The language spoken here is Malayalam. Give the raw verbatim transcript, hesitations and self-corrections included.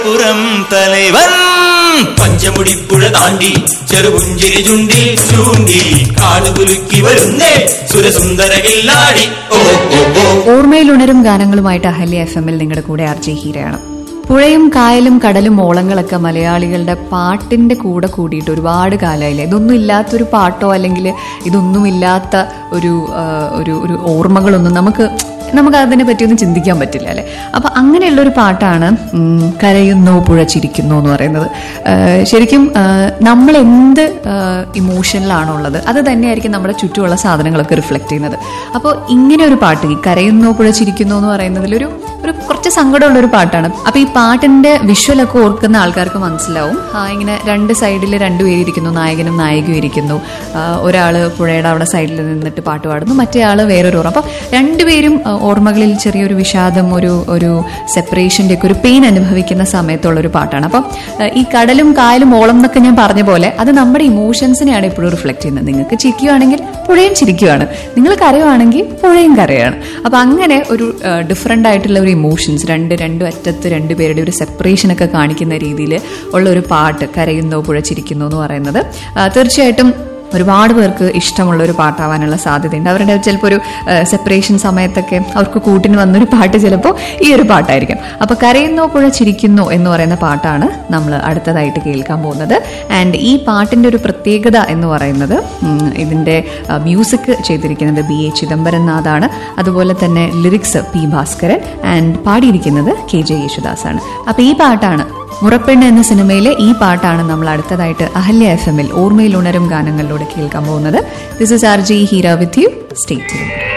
പുറം തലവൻ പഞ്ചമുടിപ്പുഴ താണ്ടി ചെറുപുഞ്ചിരി ചുണ്ടിൽ ചൂണ്ടി കാടുകുലുക്കി വരുന്നേ സുരസുന്ദര കില്ലാടി. ഓർമ്മയിലുണരും ഗാനങ്ങളുമായിട്ട് അഹല്യ എഫ് എമ്മിൽ നിങ്ങളുടെ കൂടെ ആർ ജെ ഹീരയാണ്. പുഴയും കായലും കടലും ഓളങ്ങളൊക്കെ മലയാളികളുടെ പാട്ടിന്റെ കൂടെ കൂടിയിട്ട് ഒരുപാട് കാലമായില്ലേ. ഇതൊന്നും ഇല്ലാത്തൊരു പാട്ടോ അല്ലെങ്കിൽ ഇതൊന്നും ഇല്ലാത്ത ഒരു ഒരു ഒരു ഓർമ്മകളൊന്നും നമുക്ക് നമുക്ക് അതിനെ പറ്റിയൊന്നും ചിന്തിക്കാൻ പറ്റില്ല അല്ലെ. അപ്പൊ അങ്ങനെയുള്ളൊരു പാട്ടാണ് കരയുന്നു പുഴ ചിരിക്കുന്നു എന്ന് പറയുന്നത്. ശരിക്കും നമ്മൾ എന്ത് ഇമോഷനിലാണോ ഉള്ളത് അത് തന്നെയായിരിക്കും നമ്മുടെ ചുറ്റുമുള്ള സാധനങ്ങളൊക്കെ റിഫ്ലക്ട് ചെയ്യുന്നത്. അപ്പോൾ ഇങ്ങനെ ഒരു പാട്ട്, ഈ കരയുന്നു പുഴ ചിരിക്കുന്നു എന്ന് പറയുന്നതിലൊരു ഒരു കുറച്ച് സങ്കടമുള്ള ഒരു പാട്ടാണ്. അപ്പൊ ഈ പാട്ടിന്റെ വിഷ്വലൊക്കെ ഓർക്കുന്ന ആൾക്കാർക്ക് മനസ്സിലാവും. ഇങ്ങനെ രണ്ട് സൈഡിൽ രണ്ടുപേര് ഇരിക്കുന്നു, നായകനും നായികയും ഇരിക്കുന്നു. ഒരാള് പുഴയുടെ അവിടെ സൈഡിൽ നിന്നിട്ട് പാട്ട് പാടുന്നു, മറ്റേ ആള് വേറൊരു ഓർമ്മ. അപ്പൊ രണ്ടുപേരും ഓർമ്മകളിൽ ചെറിയൊരു വിഷാദം, ഒരു ഒരു സെപ്പറേഷന്റെ ഒക്കെ ഒരു പെയിൻ അനുഭവിക്കുന്ന സമയത്തുള്ള ഒരു പാട്ടാണ്. അപ്പം ഈ കടലും കായലും ഓളം എന്നൊക്കെ ഞാൻ പറഞ്ഞ പോലെ അത് നമ്മുടെ ഇമോഷൻസിനെയാണ് എപ്പോഴും റിഫ്ലക്ട് ചെയ്യുന്നത്. നിങ്ങൾക്ക് ചിരിക്കുകയാണെങ്കിൽ പുഴയും ചിരിക്കുകയാണ്, നിങ്ങൾ കരയുവാണെങ്കിൽ പുഴയും കരയാണ്. അപ്പൊ അങ്ങനെ ഒരു ഡിഫറെന്റ് ആയിട്ടുള്ള ഒരു ഇമോഷൻസ്, രണ്ട് രണ്ടു അറ്റത്ത് രണ്ടുപേരുടെ ഒരു സെപ്പറേഷൻ ഒക്കെ കാണിക്കുന്ന രീതിയിൽ ഉള്ള ഒരു പാട്ട് കരയുന്നോ പുഴ ചിരിക്കുന്നു എന്ന് പറയുന്നത് തീർച്ചയായിട്ടും ഒരുപാട് പേർക്ക് ഇഷ്ടമുള്ള ഒരു പാട്ടാവാനുള്ള സാധ്യതയുണ്ട്. അവരുടെ ചിലപ്പോൾ ഒരു സെപ്പറേഷൻ സമയത്തൊക്കെ അവർക്ക് കൂട്ടിന് വന്നൊരു പാട്ട് ചിലപ്പോൾ ഈ ഒരു പാട്ടായിരിക്കും. അപ്പൊ കരയുന്നോ പുഴ ചിരിക്കുന്നു എന്ന് പറയുന്ന പാട്ടാണ് നമ്മൾ അടുത്തതായിട്ട് കേൾക്കാൻ പോകുന്നത്. ആൻഡ് ഈ പാട്ടിന്റെ ഒരു പ്രത്യേകത എന്ന് പറയുന്നത് ഇതിന്റെ മ്യൂസിക് ചെയ്തിരിക്കുന്നത് ബി എ ചിദംബരം നാഥാണ്. അതുപോലെ തന്നെ ലിറിക്സ് പി ഭാസ്കരൻ ആൻഡ് പാടിയിരിക്കുന്നത് കെ ജെ യേശുദാസാണ്. അപ്പൊ ഈ പാട്ടാണ് മുറപ്പെണ്ണ് എന്ന സിനിമയിലെ ഈ പാട്ടാണ് നമ്മൾ അടുത്തതായിട്ട് അഹല്യ എഫ് എമ്മിൽ ഓർമ്മയിൽ ഉണരും ഗാനങ്ങളിലൂടെ കേൾക്കാൻ പോകുന്നത്. This is R J Heera with you. Stay tuned.